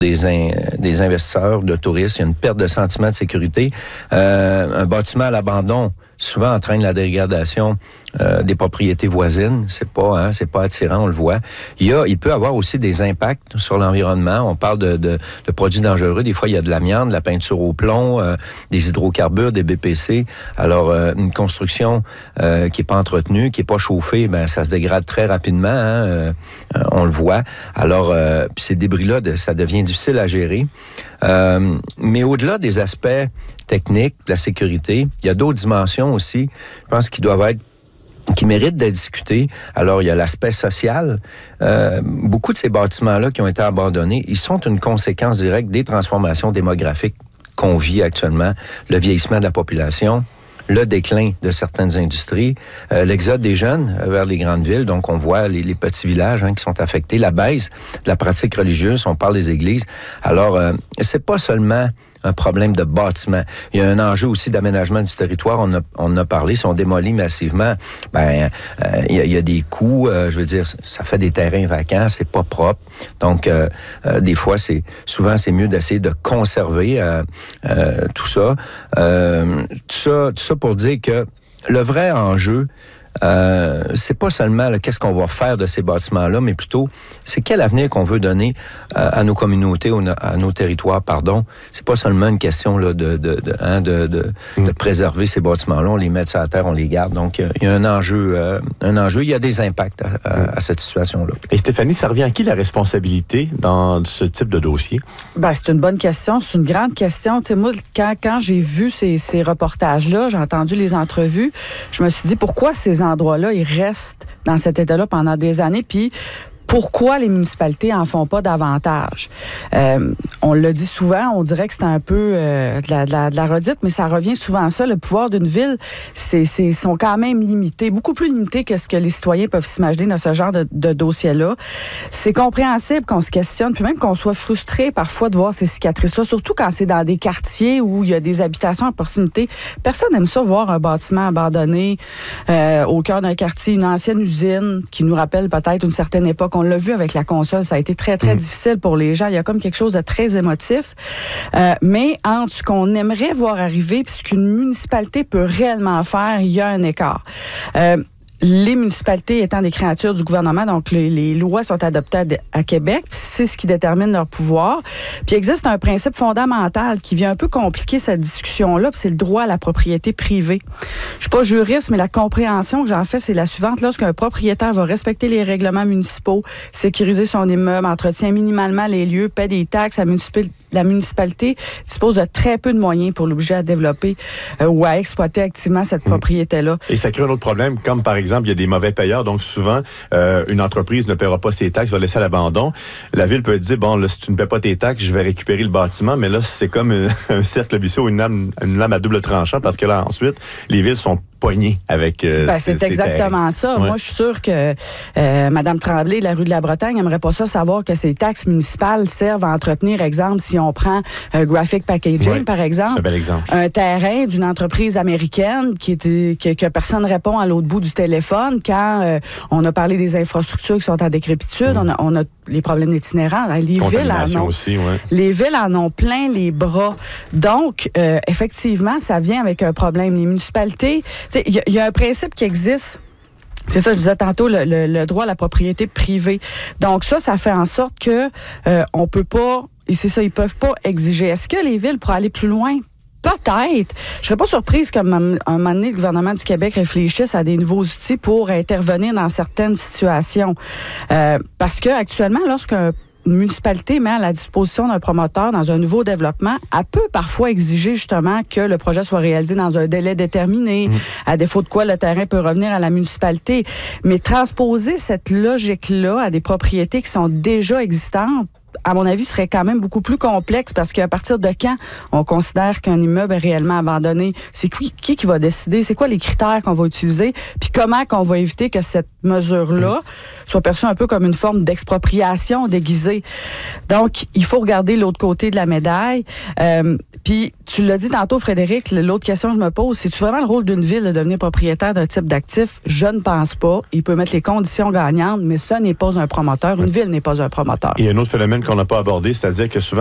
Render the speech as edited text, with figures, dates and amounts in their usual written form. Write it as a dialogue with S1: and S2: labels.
S1: des investisseurs, de touristes. Il y a une perte de sentiment de sécurité. Un bâtiment à l'abandon souvent entraîne la dégradation des propriétés voisines. C'est pas attirant, on le voit. Il peut avoir aussi des impacts sur l'environnement. On parle de produits dangereux. Des fois, il y a de l'amiante, de la peinture au plomb, des hydrocarbures, des BPC. Alors, une construction qui est pas entretenue, qui est pas chauffée, ben ça se dégrade très rapidement. On le voit. Alors, ces débris-là, ça devient difficile à gérer. Mais au-delà des aspects techniques, de la sécurité, il y a d'autres dimensions aussi, je pense, qui méritent d'être discutées. Alors, il y a l'aspect social. Beaucoup de ces bâtiments-là qui ont été abandonnés, ils sont une conséquence directe des transformations démographiques qu'on vit actuellement, le vieillissement de la population, le déclin de certaines industries, l'exode des jeunes vers les grandes villes. Donc, on voit les petits villages qui sont affectés, la baisse de la pratique religieuse, on parle des églises. Alors, c'est pas seulement un problème de bâtiment. Il y a un enjeu aussi d'aménagement du territoire. On en a parlé. Si on démolit massivement, il y a des coûts. Je veux dire, ça fait des terrains vacants. C'est pas propre. Donc, des fois, souvent, c'est mieux d'essayer de conserver tout ça. Tout ça pour dire que le vrai enjeu, c'est pas seulement qu'est-ce qu'on va faire de ces bâtiments-là, mais plutôt c'est quel avenir qu'on veut donner à nos communautés, à nos territoires, pardon. C'est pas seulement une question là, de préserver ces bâtiments-là, on les met sur la terre, on les garde. Donc il y a un enjeu, il y a des impacts à cette situation-là.
S2: Et Stéphanie, ça revient à qui la responsabilité dans ce type de dossier?
S3: Ben, c'est une bonne question, c'est une grande question. Tu sais, moi, quand j'ai vu ces reportages-là, j'ai entendu les entrevues, je me suis dit pourquoi ces endroits-là, ils restent dans cet état-là pendant des années, puis pourquoi les municipalités en font pas davantage? On le dit souvent, on dirait que c'est un peu de la redite, mais ça revient souvent à ça. Le pouvoir d'une ville, sont quand même limités, beaucoup plus limités que ce que les citoyens peuvent s'imaginer dans ce genre de dossier-là. C'est compréhensible qu'on se questionne, puis même qu'on soit frustré parfois de voir ces cicatrices-là, surtout quand c'est dans des quartiers où il y a des habitations à proximité. Personne n'aime ça, voir un bâtiment abandonné au cœur d'un quartier, une ancienne usine qui nous rappelle peut-être une certaine époque. On l'a vu avec la console, ça a été très, très difficile pour les gens. Il y a comme quelque chose de très émotif. Mais entre ce qu'on aimerait voir arriver et ce qu'une municipalité peut réellement faire, il y a un écart. Les municipalités étant des créatures du gouvernement, donc les lois sont adoptées à Québec, c'est ce qui détermine leur pouvoir. Puis il existe un principe fondamental qui vient un peu compliquer cette discussion-là, puis c'est le droit à la propriété privée. Je suis pas juriste, mais la compréhension que j'en fais, c'est la suivante. Lorsqu'un propriétaire va respecter les règlements municipaux, sécuriser son immeuble, entretient minimalement les lieux, paie des taxes, la municipalité dispose de très peu de moyens pour l'obliger à développer ou à exploiter activement cette propriété-là.
S2: Et ça crée un autre problème, comme par exemple, il y a des mauvais payeurs, donc souvent, une entreprise ne paiera pas ses taxes, va laisser à l'abandon. La ville peut dire, bon, là, si tu ne paies pas tes taxes, je vais récupérer le bâtiment, mais là, c'est comme un cercle vicieux, une lame à double tranchant, parce que là, ensuite, les villes sont poignées avec
S3: c'est exactement ça. Ouais. Moi, je suis sûre que Mme Tremblay de la rue de la Bretagne n'aimerait pas ça savoir que ces taxes municipales servent à entretenir, exemple, si on prend Graphic Packaging, par exemple.
S2: C'est un bel exemple.
S3: Un terrain d'une entreprise américaine que personne ne répond à l'autre bout du téléphone quand on a parlé des infrastructures qui sont en décrépitude, on a les problèmes itinérants. Les villes en ont plein les bras. Donc, effectivement, ça vient avec un problème. Les municipalités, il y a un principe qui existe. C'est ça, je disais tantôt, le droit à la propriété privée. Donc ça fait en sorte que on peut pas, et c'est ça, ils peuvent pas exiger. Est-ce que les villes pourraient aller plus loin? Peut-être. Je serais pas surprise qu'à un moment donné, le gouvernement du Québec réfléchisse à des nouveaux outils pour intervenir dans certaines situations. Parce que actuellement, lorsqu'une municipalité met à la disposition d'un promoteur dans un nouveau développement, elle peut parfois exiger justement que le projet soit réalisé dans un délai déterminé, à défaut de quoi le terrain peut revenir à la municipalité. Mais transposer cette logique-là à des propriétés qui sont déjà existantes, à mon avis, serait quand même beaucoup plus complexe parce qu'à partir de quand on considère qu'un immeuble est réellement abandonné, c'est qui va décider, c'est quoi les critères qu'on va utiliser, puis comment qu'on va éviter que cette mesure-là soit perçue un peu comme une forme d'expropriation déguisée. Donc, il faut regarder l'autre côté de la médaille. Puis, tu l'as dit tantôt, Frédéric, l'autre question que je me pose, c'est-tu vraiment le rôle d'une ville de devenir propriétaire d'un type d'actif? Je ne pense pas. Il peut mettre les conditions gagnantes, mais ça n'est pas un promoteur. Une ville n'est pas un promoteur.
S2: Il y a un autre phénomène phénomène qu'on n'a pas abordé, c'est-à-dire que souvent,